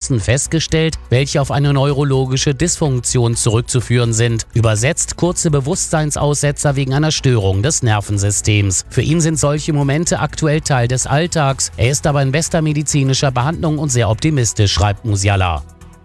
Substanzen festgestellt, welche auf eine neurologische Dysfunktion zurückzuführen sind. Übersetzt kurze Bewusstseinsaussetzer wegen einer Störung des Nervensystems. Für ihn sind solche Momente aktuell Teil des Alltags. Er ist aber in bester medizinischer Behandlung und sehr optimistisch, schreibt Musiala.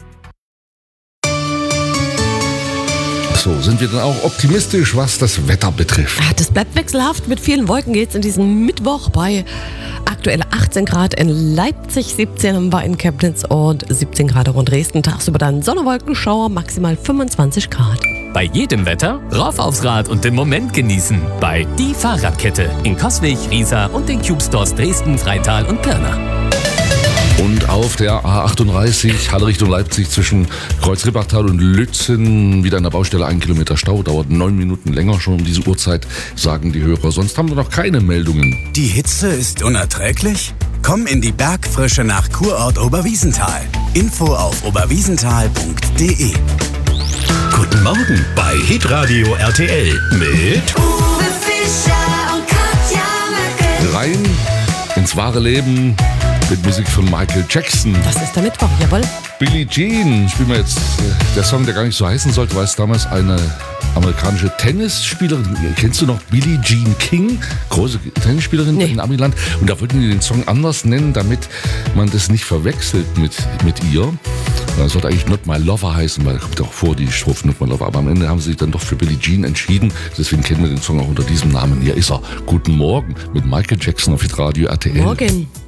So, sind wir dann auch optimistisch, was das Wetter betrifft? Das bleibt wechselhaft. Mit vielen Wolken geht es in diesen Mittwoch bei aktuell 18 Grad in Leipzig, 17 war in Chemnitz und 17 Grad auch in Dresden. Tagsüber dann Sonne, Wolkenschauer, maximal 25 Grad. Bei jedem Wetter rauf aufs Rad und den Moment genießen. Bei Die Fahrradkette in Coswig, Riesa und den Cube Stores Dresden, Freital und Pirna. Und auf der A38 Halle Richtung Leipzig zwischen Kreuz-Rippachtal und Lützen wieder an der Baustelle 1 Kilometer Stau. Dauert 9 Minuten länger schon um diese Uhrzeit, sagen die Hörer. Sonst haben wir noch keine Meldungen. Die Hitze ist unerträglich? Komm in die Bergfrische nach Kurort Oberwiesenthal. Info auf oberwiesenthal.de. Guten Morgen bei Hitradio RTL mit Uwe Fischer und Katja Möckel. Rein ins wahre Leben mit Musik von Michael Jackson. Das ist der Mittwoch, jawohl. Billie Jean spielen wir jetzt. Der Song, der gar nicht so heißen sollte, weil es damals eine amerikanische Tennisspielerin, kennst du noch Billie Jean King? Große Tennisspielerin in Amiland. Und da wollten die den Song anders nennen, damit man das nicht verwechselt mit ihr. Das sollte eigentlich Not My Lover heißen, weil da kommt auch vor die Strophe Not My Lover. Aber am Ende haben sie sich dann doch für Billie Jean entschieden. Deswegen kennen wir den Song auch unter diesem Namen. Hier ist er. Guten Morgen mit Michael Jackson auf Hitradio RTL. Morgen.